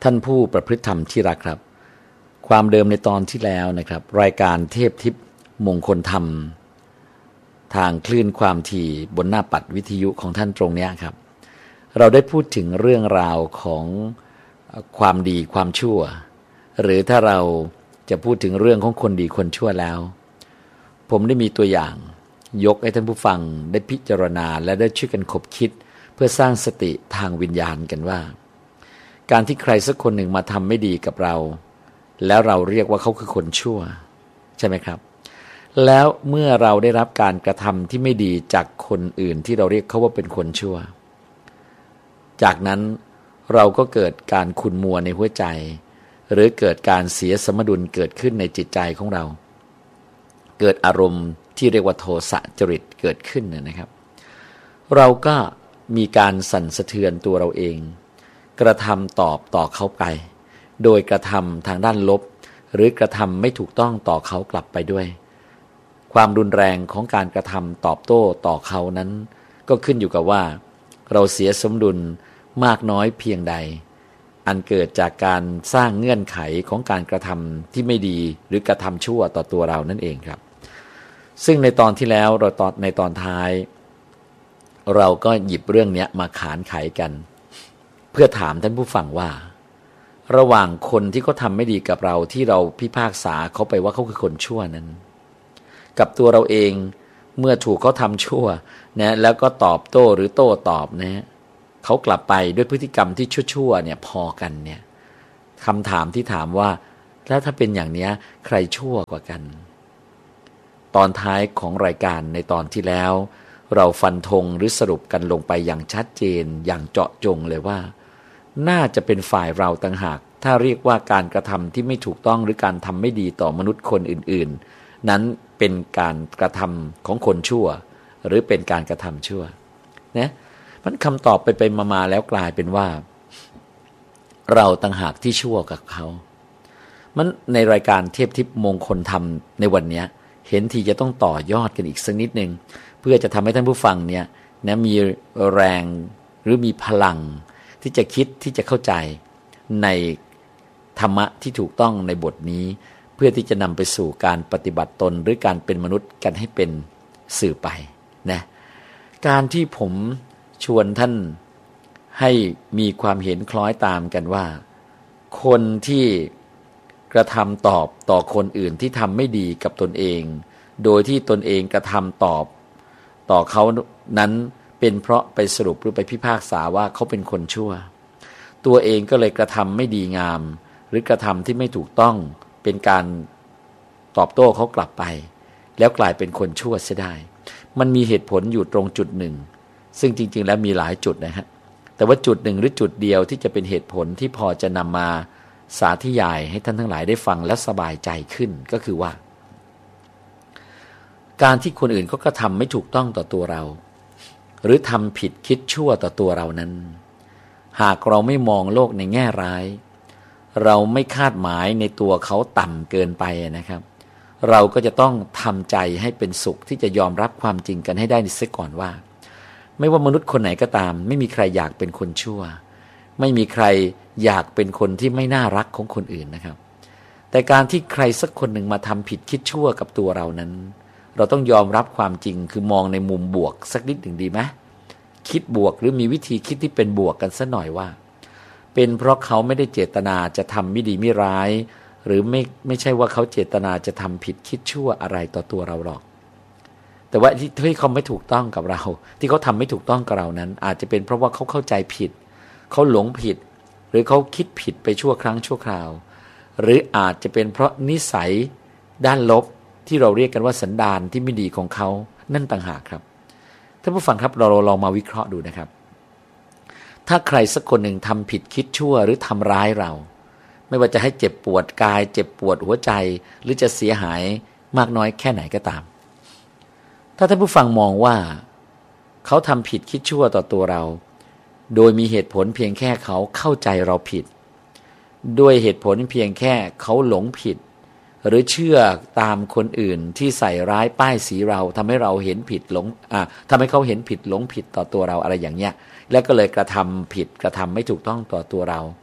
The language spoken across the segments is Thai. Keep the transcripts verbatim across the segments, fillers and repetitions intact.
ท่านผู้ประพฤติธรรมที่รักครับความเดิมในตอนที่แล้วนะครับรายการเทพทิพย์มงคลธรรมทางคลื่นความถี่บนหน้าปัดวิทยุของท่านตรงนี้ครับเราได้พูดถึงเรื่องราวของความดีความชั่วหรือถ้าเราจะพูดถึงเรื่องของคนดีคนชั่วแล้วผมได้มีตัวอย่างยกให้ท่านผู้ฟังได้พิจารณาและได้ช่วยกันคบคิดเพื่อสร้างสติทางวิญญาณกันว่าการที่ใครสักคนหนึ่งมาทำไม่ดีกับเราแล้วเราเรียกว่าเขาคือคนชั่วใช่ไหมครับแล้วเมื่อเราได้รับการกระทำที่ไม่ดีจากคนอื่นที่เราเรียกเขาว่าเป็นคนชั่วจากนั้นเราก็เกิดการขุ่นมัวในหัวใจหรือเกิดการเสียสมดุลเกิดขึ้นในจิตใจของเราเกิดอารมณ์ที่เรียกว่าโทสะจริตเกิดขึ้นนะครับเราก็มีการสั่นสะเทือนตัวเราเองกระทำตอบต่อเขาไปโดยกระทำทางด้านลบหรือกระทำไม่ถูกต้องต่อเขากลับไปด้วยความรุนแรงของการกระทำตอบโต้ต่อเขานั้นก็ขึ้นอยู่กับว่าเราเสียสมดุลมากน้อยเพียงใดอันเกิดจากการสร้างเงื่อนไขของการกระทำที่ไม่ดีหรือกระทำชั่วต่อตัวเรานั่นเองครับซึ่งในตอนที่แล้วเราตอนในตอนท้ายเราก็หยิบเรื่องนี้มาขานไขกันเพื่อถามท่านผู้ฟังว่าระหว่างคนที่เขาทำไม่ดีกับเราที่เราพิพากษาเขาไปว่าเขาคือคนชั่วนั้นกับตัวเราเองเมื่อถูกเขาทำชั่วนะแล้วก็ตอบโต้หรือโต้ตอบนะเขากลับไปด้วยพฤติกรรมที่ชั่วๆเนี่ยพอกันเนี่ยคำถามที่ถามว่าแล้วถ้าเป็นอย่างนี้ใครชั่วกว่ากันตอนท้ายของรายการในตอนที่แล้วเราฟันธงหรือสรุปกันลงไปอย่างชัดเจนอย่างเจาะจงเลยว่าน่าจะเป็นฝ่ายเราต่างหากถ้าเรียกว่าการกระทำที่ไม่ถูกต้องหรือการทำไม่ดีต่อมนุษย์คนอื่นๆนั้นเป็นการกระทำของคนชั่วหรือเป็นการกระทำชั่วนะมันคำตอบไปไปมาๆแล้วกลายเป็นว่าเราต่างหากที่ชั่วกับเขามันในรายการเทพทิพย์มงคลธรรมในวันนี้เห็นทีจะต้องต่อยอดกันอีกสักนิดนึงเพื่อจะทำให้ท่านผู้ฟังเนี่ยนะมีแรงหรือมีพลังที่จะคิดที่จะเข้าใจในธรรมะที่ถูกต้องในบทนี้เพื่อที่จะนำไปสู่การปฏิบัติตนหรือการเป็นมนุษย์กันให้เป็นสื่อไปนะการที่ผมชวนท่านให้มีความเห็นคล้อยตามกันว่าคนที่กระทำตอบต่อคนอื่นที่ทำไม่ดีกับตนเองโดยที่ตนเองกระทำตอบต่อเขานั้นเป็นเพราะไปสรุปหรือไปพิพากษาว่าเขาเป็นคนชั่วตัวเองก็เลยกระทำไม่ดีงามหรือกระทำที่ไม่ถูกต้องเป็นการตอบโต้เขากลับไปแล้วกลายเป็นคนชั่วเสียได้มันมีเหตุผลอยู่ตรงจุดหนึ่งซึ่งจริงๆแล้วมีหลายจุดนะฮะแต่ว่าจุดหนึ่งหรือจุดเดียวที่จะเป็นเหตุผลที่พอจะนำมาสาธยายให้ท่านทั้งหลายได้ฟังและสบายใจขึ้นก็คือว่าการที่คนอื่นเขาก็ทำไม่ถูกต้องต่อตัวเราหรือทำผิดคิดชั่วต่อตัวเรานั้นหากเราไม่มองโลกในแง่ร้ายเราไม่คาดหมายในตัวเขาต่ำเกินไปนะครับเราก็จะต้องทำใจให้เป็นสุขที่จะยอมรับความจริงกันให้ได้เสียก่อนว่าไม่ว่ามนุษย์คนไหนก็ตามไม่มีใครอยากเป็นคนชั่วไม่มีใครอยากเป็นคนที่ไม่น่ารักของคนอื่นนะครับแต่การที่ใครสักคนหนึ่งมาทำผิดคิดชั่วกับตัวเรานั้นเราต้องยอมรับความจริงคือมองในมุมบวกสักนิดหนึ่งดีไหมคิดบวกหรือมีวิธีคิดที่เป็นบวกกันสักหน่อยว่าเป็นเพราะเขาไม่ได้เจตนาจะทำไม่ดีไม่ร้ายหรือไม่ไม่ใช่ว่าเขาเจตนาจะทำผิดคิดชั่วอะไรต่อตัวเราหรอกแต่ว่าที่ที่เขาไม่ถูกต้องกับเราที่เขาทำไม่ถูกต้องกับเรานั้นอาจจะเป็นเพราะว่าเขาเข้าใจผิดเขาหลงผิดหรือเขาคิดผิดไปชั่วครั้งชั่วคราวหรืออาจจะเป็นเพราะนิสัยด้านลบที่เราเรียกกันว่าสันดานที่ไม่ดีของเขานั่นต่างหากครับท่านผู้ฟังครับเราลองมาวิเคราะห์ดูนะครับถ้าใครสักคนหนึ่งทำผิดคิดชั่วหรือทำร้ายเราไม่ว่าจะให้เจ็บปวดกายเจ็บปวดหัวใจหรือจะเสียหายมากน้อยแค่ไหนก็ตามถ้าท่านผู้ฟังมองว่าเขาทำผิดคิดชั่วต่อตัวเราโดยมีเหตุผลเพียงแค่เขาเข้าใจเราผิดด้วยเหตุผลเพียงแค่เขาหลงผิดหรือเชื่อตามคนอื่นที่ใส่ร้ายป้ายสีเราทำให้เราเห็นผิดหลงอ่าทำให้เขาเห็นผิดหลงผิดต่อตัวเราอะไรอย่างเงี้ยแล้วก็เลยกระทำผิดกระทำไม่ถูกต้องต่อตัวเรา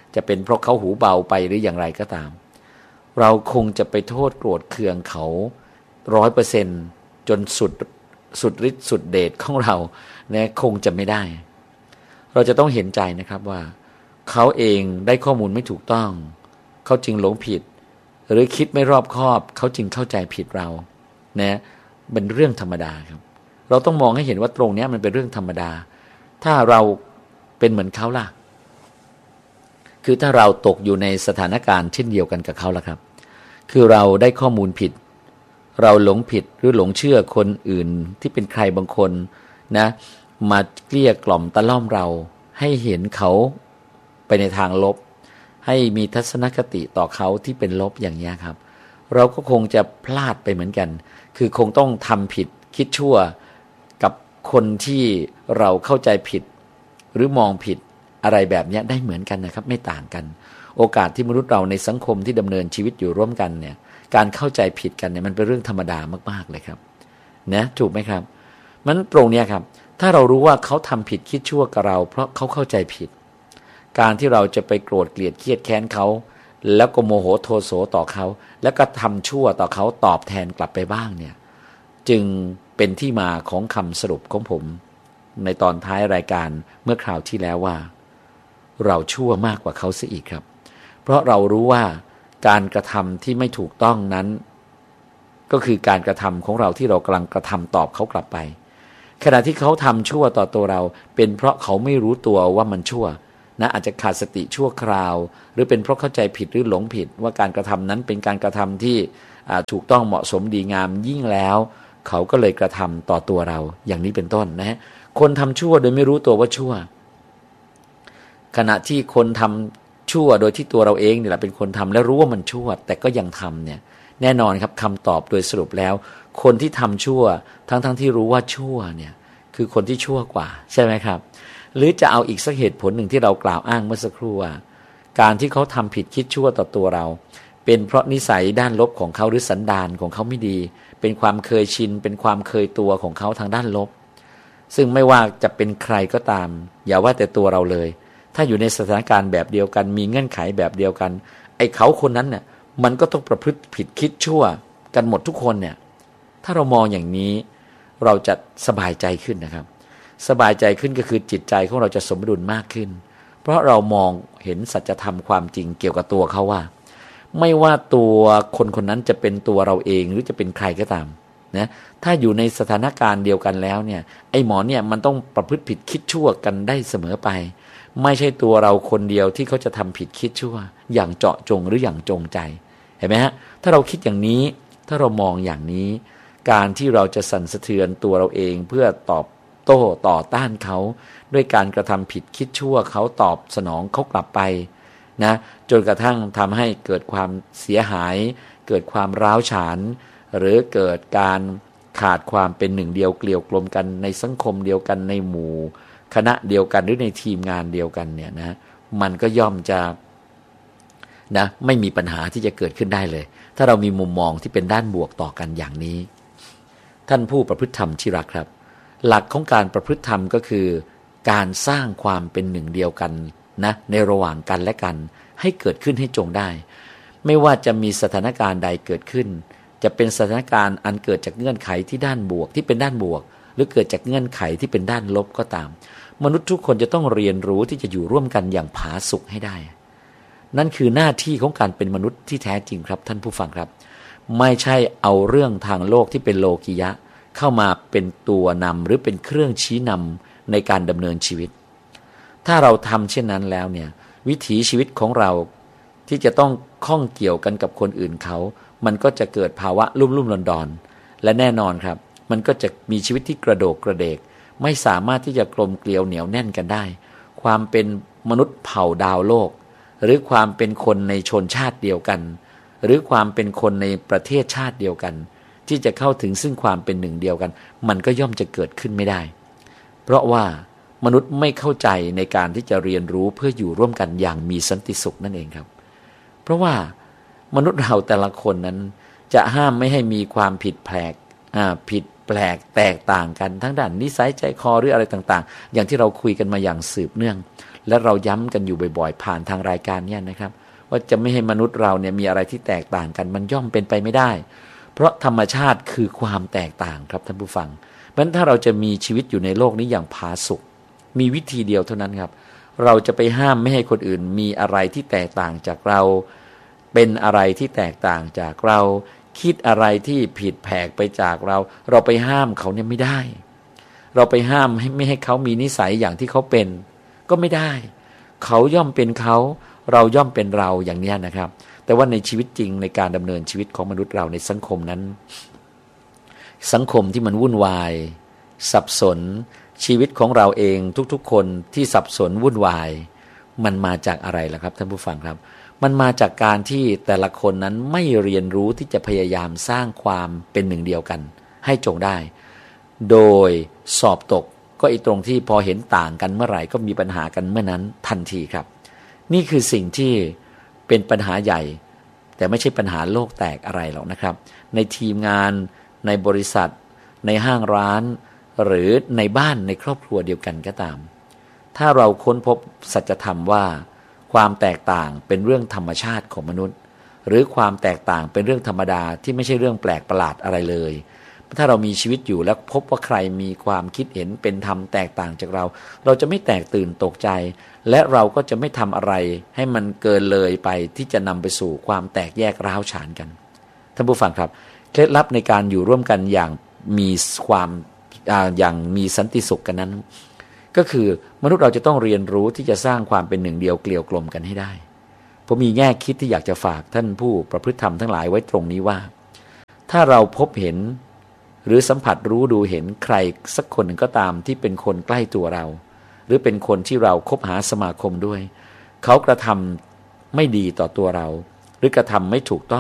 จะเป็นเพราะเขาหูเบาไปหรืออย่างไรก็ตามเราคงจะไปโทษโกรธเคืองเขาร้อยเปอร์เซ็นต์จนสุดสุดฤทธิ์สุดเดชของเราเนี่ยคงจะไม่ได้เราจะต้องเห็นใจนะครับว่าเขาเองได้ข้อมูลไม่ถูกต้องเขาจึงหลงผิดหรือคิดไม่รอบคอบเขาจึงเข้าใจผิดเรานะเป็นเรื่องธรรมดาครับเราต้องมองให้เห็นว่าตรงนี้มันเป็นเรื่องธรรมดาถ้าเราเป็นเหมือนเขาล่ะคือถ้าเราตกอยู่ในสถานการณ์เช่นเดียวกันกับเขาล่ะครับคือเราได้ข้อมูลผิดเราหลงผิดหรือหลงเชื่อคนอื่นที่เป็นใครบางคนนะมาเกลี้ยกล่อมตะล่อมเราให้เห็นเขาไปในทางลบให้มีทัศนคติต่อเขาที่เป็นลบอย่างนี้ครับเราก็คงจะพลาดไปเหมือนกันคือคงต้องทำผิดคิดชั่วกับคนที่เราเข้าใจผิดหรือมองผิดอะไรแบบนี้ได้เหมือนกันนะครับไม่ต่างกันโอกาสที่มนุษย์เราในสังคมที่ดำเนินชีวิตอยู่ร่วมกันเนี่ยการเข้าใจผิดกันเนี่ยมันเป็นเรื่องธรรมดามากๆเลยครับนะถูกไหมครับมันตรงเนี้ยครับถ้าเรารู้ว่าเขาทำผิดคิดชั่วกับเราเพราะเขาเข้าใจผิดการที่เราจะไปโกรธเกลียดเครียดแค้นเขาแล้วก็โมโหโทโสต่อเขาแล้วก็ทำชั่วต่อเขาตอบแทนกลับไปบ้างเนี่ยจึงเป็นที่มาของคำสรุปของผมในตอนท้ายรายการเมื่อคราวที่แล้วว่าเราชั่วมากกว่าเขาเสียอีกครับเพราะเรารู้ว่าการกระทำที่ไม่ถูกต้องนั้นก็คือการกระทำของเราที่เรากำลังกระทำตอบเขากลับไปขณะที่เขาทำชั่วต่อตัวเราเป็นเพราะเขาไม่รู้ตัวว่ามันชั่วนะอาจจะขาดสติชั่วคราวหรือเป็นเพราะเข้าใจผิดหรือหลงผิดว่าการกระทำนั้นเป็นการกระทำที่ถูกต้องเหมาะสมดีงามยิ่งแล้วเขาก็เลยกระทำต่อตัวเราอย่างนี้เป็นต้นนะฮะคนทำชั่วโดยไม่รู้ตัวว่าชั่วขณะที่คนทำชั่วโดยที่ตัวเราเองเนี่ยแหละเป็นคนทำและรู้ว่ามันชั่วแต่ก็ยังทำเนี่ยแน่นอนครับคำตอบโดยสรุปแล้วคนที่ทำชั่วทั้งๆ ท, ที่รู้ว่าชั่วเนี่ยคือคนที่ชั่วกว่าใช่ไหมครับหรือจะเอาอีกสักเหตุผลหนึ่งที่เรากล่าวอ้างเมื่อสักครู่ว่าการที่เขาทำผิดคิดชั่วต่อตัวเราเป็นเพราะนิสัยด้านลบของเขาหรือสันดานของเขาไม่ดีเป็นความเคยชินเป็นความเคยตัวของเขาทางด้านลบซึ่งไม่ว่าจะเป็นใครก็ตามอย่าว่าแต่ตัวเราเลยถ้าอยู่ในสถานการณ์แบบเดียวกันมีเงื่อนไขแบบเดียวกันไอ้เขาคนนั้นเนี่ยมันก็ต้องประพฤติผิดคิดชั่วกันหมดทุกคนเนี่ยถ้าเรามองอย่างนี้เราจะสบายใจขึ้นนะครับสบายใจขึ้นก็คือจิตใจของเราจะสมดุลมากขึ้นเพราะเรามองเห็นสัจธรรมความจริงเกี่ยวกับตัวเขาว่าไม่ว่าตัวคนคนนั้นจะเป็นตัวเราเองหรือจะเป็นใครก็ตามนะถ้าอยู่ในสถานการณ์เดียวกันแล้วเนี่ยไอ้หมอเนี่ยมันต้องประพฤติผิดคิดชั่วกันได้เสมอไปไม่ใช่ตัวเราคนเดียวที่เขาจะทำผิดคิดชั่วอย่างเจาะจงหรืออย่างจงใจเห็นไหมฮะถ้าเราคิดอย่างนี้ถ้าเรามองอย่างนี้การที่เราจะสั่นสะเทือนตัวเราเองเพื่อตอบโต้ต่อต้านเขาด้วยการกระทำผิดคิดชั่วเขาตอบสนองเขากลับไปนะจนกระทั่งทำให้เกิดความเสียหายเกิดความร้าวฉานหรือเกิดการขาดความเป็นหนึ่งเดียวเกลียวกลมกันในสังคมเดียวกันในหมู่คณะเดียวกันหรือในทีมงานเดียวกันเนี่ยนะมันก็ย่อมจะนะไม่มีปัญหาที่จะเกิดขึ้นได้เลยถ้าเรามีมุมมองที่เป็นด้านบวกต่อกันอย่างนี้ท่านผู้ประพฤติธรรมที่รักครับหลักของการประพฤติธรรมก็คือการสร้างความเป็นหนึ่งเดียวกันนะในระหว่างกันและกันให้เกิดขึ้นให้จงได้ไม่ว่าจะมีสถานการณ์ใดเกิดขึ้นจะเป็นสถานการณ์อันเกิดจากเงื่อนไขที่ด้านบวกที่เป็นด้านบวกหรือเกิดจากเงื่อนไขที่เป็นด้านลบก็ตามมนุษย์ทุกคนจะต้องเรียนรู้ที่จะอยู่ร่วมกันอย่างผาสุกให้ได้นั่นคือหน้าที่ของการเป็นมนุษย์ที่แท้จริงครับท่านผู้ฟังครับไม่ใช่เอาเรื่องทางโลกที่เป็นโลกิยะเข้ามาเป็นตัวนำหรือเป็นเครื่องชี้นำในการดำเนินชีวิตถ้าเราทำเช่นนั้นแล้วเนี่ยวิถีชีวิตของเราที่จะต้องข้องเกี่ยวกันกับคนอื่นเขามันก็จะเกิดภาวะลุ่มลุ่มดอนดอนและแน่นอนครับมันก็จะมีชีวิตที่กระโดกกระเดกไม่สามารถที่จะกลมเกลียวเหนียวแน่นกันได้ความเป็นมนุษย์เผ่าดาวโลกหรือความเป็นคนในชนชาติเดียวกันหรือความเป็นคนในประเทศชาติเดียวกันที่จะเข้าถึงซึ่งความเป็นหนึ่งเดียวกันมันก็ย่อมจะเกิดขึ้นไม่ได้เพราะว่ามนุษย์ไม่เข้าใจในการที่จะเรียนรู้เพื่ออยู่ร่วมกันอย่างมีสันติสุขนั่นเองครับเพราะว่ามนุษย์เราแต่ละคนนั้นจะห้ามไม่ให้มีความผิดแปลกอ่าผิดแปลกแตกต่างกันทั้งด้านนิสัยใจคอหรืออะไรต่างๆอย่างที่เราคุยกันมาอย่างสืบเนื่องและเราย้ำกันอยู่บ่อยๆผ่านทางรายการเนี่ยนะครับว่าจะไม่ให้มนุษย์เราเนี่ยมีอะไรที่แตกต่างกันมันย่อมเป็นไปไม่ได้เพราะธรรมชาติคือความแตกต่างครับท่านผู้ฟังเพราะฉะนั้นถ้าเราจะมีชีวิตอยู่ในโลกนี้อย่างผาสุกมีวิธีเดียวเท่านั้นครับเราจะไปห้ามไม่ให้คนอื่นมีอะไรที่แตกต่างจากเราเป็นอะไรที่แตกต่างจากเราคิดอะไรที่ผิดแผกไปจากเราเราไปห้ามเขาเนี่ยไม่ได้เราไปห้ามให้ไม่ให้เขามีนิสัยอย่างที่เขาเป็นก็ไม่ได้เขาย่อมเป็นเขาเราย่อมเป็นเราอย่างนี้นะครับแต่ว่าในชีวิตจริงในการดำเนินชีวิตของมนุษย์เราในสังคมนั้นสังคมที่มันวุ่นวายสับสนชีวิตของเราเองทุกๆคนที่สับสนวุ่นวายมันมาจากอะไรล่ะครับท่านผู้ฟังครับมันมาจากการที่แต่ละคนนั้นไม่เรียนรู้ที่จะพยายามสร้างความเป็นหนึ่งเดียวกันให้จงได้โดยสอบตกก็อีตรงที่พอเห็นต่างกันเมื่อไหร่ก็มีปัญหากันเมื่อนั้นทันทีครับนี่คือสิ่งที่เป็นปัญหาใหญ่แต่ไม่ใช่ปัญหาโลกแตกอะไรหรอกนะครับในทีมงานในบริษัทในห้างร้านหรือในบ้านในครอบครัวเดียวกันก็ตามถ้าเราค้นพบสัจธรรมว่าความแตกต่างเป็นเรื่องธรรมชาติของมนุษย์หรือความแตกต่างเป็นเรื่องธรรมดาที่ไม่ใช่เรื่องแปลกประหลาดอะไรเลยถ้าเรามีชีวิตอยู่แล้วพบว่าใครมีความคิดเห็นเป็นธรรมแตกต่างจากเราเราจะไม่แตกตื่นตกใจและเราก็จะไม่ทำอะไรให้มันเกินเลยไปที่จะนำไปสู่ความแตกแยกร้าวฉานกันท่านผู้ฟังครับเคล็ดลับในการอยู่ร่วมกันอย่างมีความอย่างมีสันติสุขกันนั้นก็คือมนุษย์เราจะต้องเรียนรู้ที่จะสร้างความเป็นหนึ่งเดียวเกลียวกลมกันให้ได้ผมมีแง่คิดที่อยากจะฝากท่านผู้ประพฤติธรรมทั้งหลายไว้ตรงนี้ว่าถ้าเราพบเห็นหรือสัมผัสรู้ดูเห็นใครสักคนหนึ่งก็ตามที่เป็นคนใกล้ตัวเราหรือเป็นคนที่เราคบหาสมาคมด้วยเขากระทำไม่ดีต่อตัวเราหรือกระทำไม่ถูกต้อง